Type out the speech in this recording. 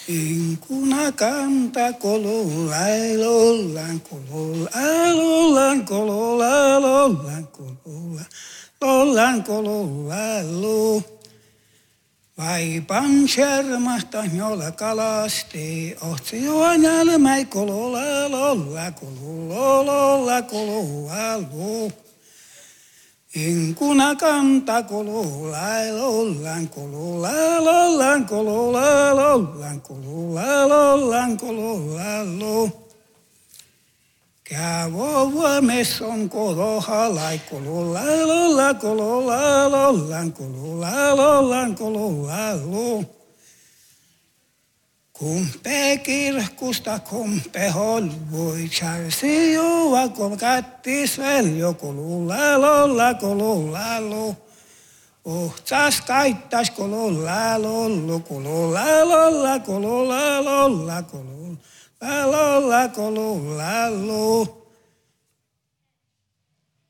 Inkuna kanta kololai lollan kololai lollan kololai lollan kololai lollan kololai lo. Vaipan särmasta jolla kalasti, ohtsi juonjälmäi kololai lolla kololai kololai lo. Inkuna kanta kololai lollan kololai lollan kololai lollan kololai lollan kololai lo. Kävo vuomesson kolohalai kololai lolla kololai lollan kololai lollan kololai lo. Kumpe kirkusta kumpe holvoi, charsi juva kol kattis veljo kololai lolla kololai lo. Ohtsas kaittas kololai lollo kololai lolla kololai lolla kololai lolla kololai lo.